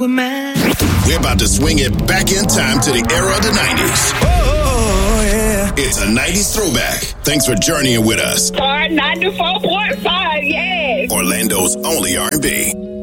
were mine. We're about to swing it back in time to the era of the 90s. Oh, yeah. It's a 90s throwback. Thanks for journeying with us. Star 94.5, yes. Orlando's only R&B.